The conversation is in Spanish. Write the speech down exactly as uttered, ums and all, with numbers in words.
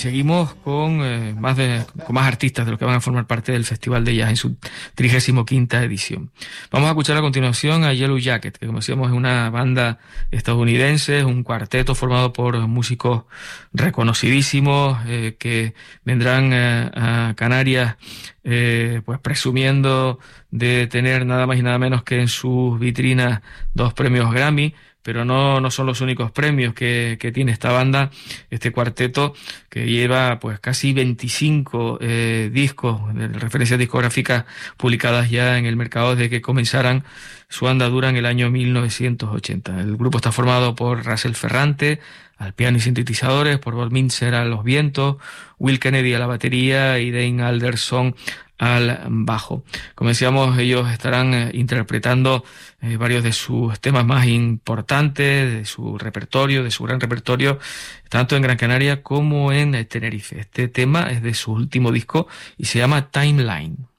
seguimos con, eh, más de, con más artistas de los que van a formar parte del Festival de Jazz en su trigésimo quinta edición. Vamos a escuchar a continuación a Yellow Jacket, que como decíamos es una banda estadounidense, es un cuarteto formado por músicos reconocidísimos eh, que vendrán eh, a Canarias eh, pues presumiendo de tener nada más y nada menos que en sus vitrinas dos premios Grammy. Pero no, no son los únicos premios que, que tiene esta banda, este cuarteto que lleva pues casi veinticinco eh, discos de referencias discográficas publicadas ya en el mercado desde que comenzaran su andadura en el año mil novecientos ochenta. El grupo está formado por Russell Ferrante al piano y sintetizadores, por Bob Mintzer a los vientos, Will Kennedy a la batería y Dane Alderson al bajo. Como decíamos, ellos estarán eh, interpretando eh, varios de sus temas más importantes, de su repertorio, de su gran repertorio, tanto en Gran Canaria como en eh, Tenerife. Este tema es de su último disco y se llama Timeline.